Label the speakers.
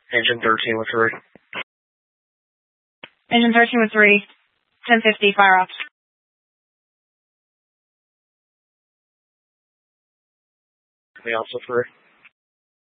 Speaker 1: Engine 13 with 3.
Speaker 2: Engine 13 with 3. 1050, fire ops.
Speaker 1: The also 3.